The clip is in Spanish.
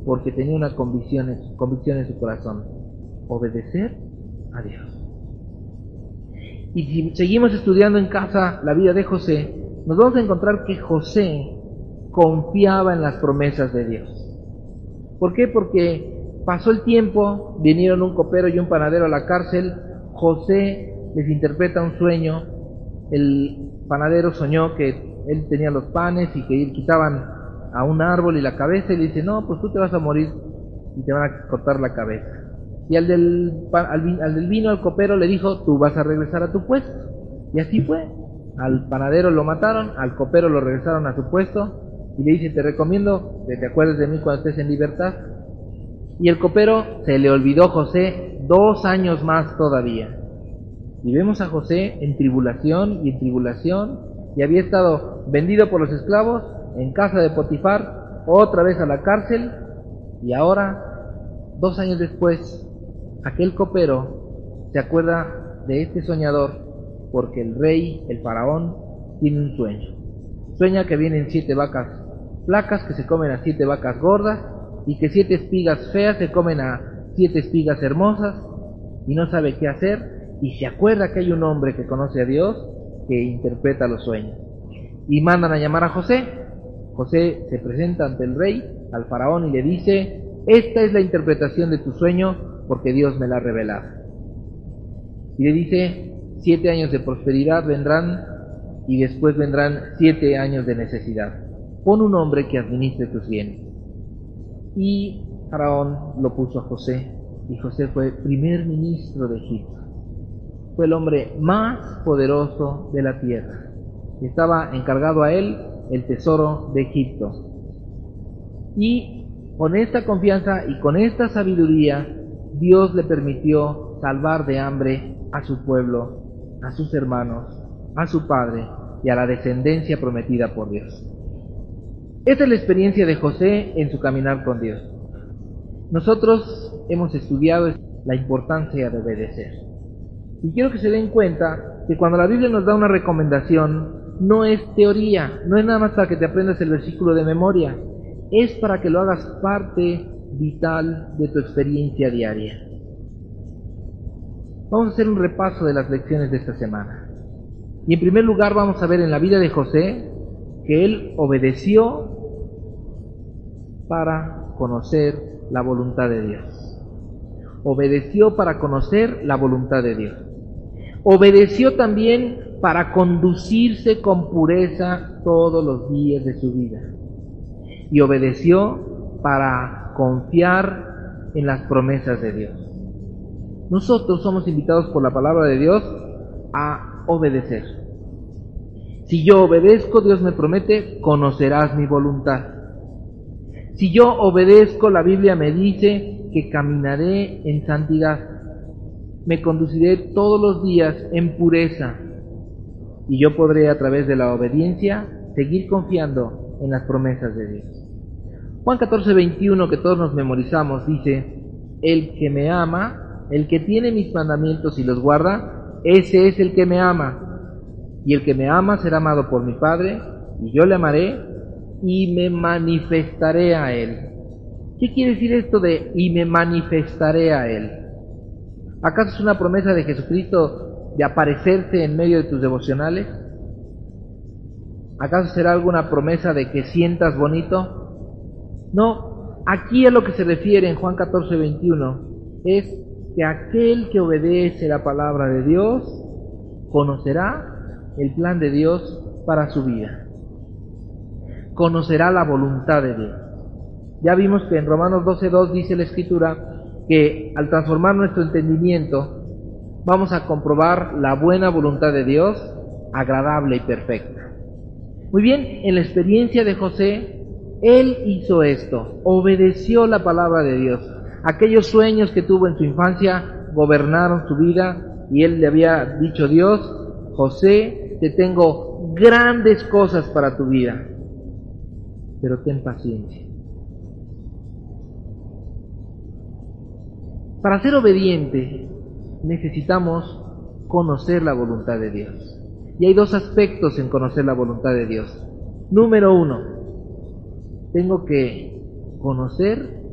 porque tenía una convicción en su corazón: obedecer a Dios. Y si seguimos estudiando en casa la vida de José, nos vamos a encontrar que José confiaba en las promesas de Dios. ¿Por qué? Porque pasó el tiempo, vinieron un copero y un panadero a la cárcel, José les interpreta un sueño, el panadero soñó que él tenía los panes y que quitaban a un árbol y la cabeza, y le dice: no, pues tú te vas a morir y te van a cortar la cabeza. Y al del vino, al copero, le dijo: tú vas a regresar a tu puesto. Y así fue. Al panadero lo mataron, al copero lo regresaron a su puesto, y le dice: te recomiendo que te acuerdes de mí cuando estés en libertad. Y el copero se le olvidó José 2 años más todavía. Y vemos a José en tribulación y en tribulación, y había estado vendido por los esclavos, en casa de Potifar, otra vez a la cárcel, y ahora, 2 años después, aquel copero se acuerda de este soñador, porque el rey, el faraón, tiene un sueño. Sueña que vienen 7 vacas flacas que se comen a 7 vacas gordas, y que 7 espigas feas se comen a 7 espigas hermosas, y no sabe qué hacer, y se acuerda que hay un hombre que conoce a Dios, que interpreta los sueños. Y mandan a llamar a José. José se presenta ante el rey, al faraón, y le dice: esta es la interpretación de tu sueño, porque Dios me la ha revelado. Y le dice: 7 años de prosperidad vendrán, y después vendrán 7 años de necesidad. Pon un hombre que administre tus bienes. Y faraón lo puso a José, y José fue primer ministro de Egipto. Fue el hombre más poderoso de la tierra. Estaba encargado a él el tesoro de Egipto. Y con esta confianza y con esta sabiduría, Dios le permitió salvar de hambre a su pueblo, a sus hermanos, a su padre y a la descendencia prometida por Dios. Esta es la experiencia de José en su caminar con Dios. Nosotros hemos estudiado la importancia de obedecer. Y quiero que se den cuenta que cuando la Biblia nos da una recomendación, no es teoría, no es nada más para que te aprendas el versículo de memoria, es para que lo hagas parte vital de tu experiencia diaria. Vamos a hacer un repaso de las lecciones de esta semana. Y en primer lugar vamos a ver en la vida de José que él obedeció para conocer la voluntad de Dios. Obedeció para conocer la voluntad de Dios. Obedeció también para conducirse con pureza todos los días de su vida. Y obedeció para confiar en las promesas de Dios. Nosotros somos invitados por la palabra de Dios a obedecer. Si yo obedezco, Dios me promete: conocerás mi voluntad. Si yo obedezco, la Biblia me dice que caminaré en santidad. Me conduciré todos los días en pureza. Y yo podré, a través de la obediencia, seguir confiando en las promesas de Dios. Juan 14:21, que todos nos memorizamos, dice: el que me ama, el que tiene mis mandamientos y los guarda, ese es el que me ama. Y el que me ama será amado por mi Padre, y yo le amaré y me manifestaré a él. ¿Qué quiere decir esto de y me manifestaré a él? ¿Acaso es una promesa de Jesucristo de aparecerse en medio de tus devocionales? ¿Acaso será alguna promesa de que sientas bonito? No, aquí a lo que se refiere en Juan 14:21 es que aquel que obedece la palabra de Dios conocerá el plan de Dios para su vida. Conocerá la voluntad de Dios. Ya vimos que en Romanos 12:2 dice la Escritura que al transformar nuestro entendimiento vamos a comprobar la buena voluntad de Dios, agradable y perfecta. Muy bien, en la experiencia de José, él hizo esto, obedeció la palabra de Dios. Aquellos sueños que tuvo en su infancia gobernaron su vida, y él le había dicho a Dios: José, te tengo grandes cosas para tu vida, pero ten paciencia. Para ser obediente necesitamos conocer la voluntad de Dios. Y hay 2 aspectos en conocer la voluntad de Dios. Número 1, tengo que conocer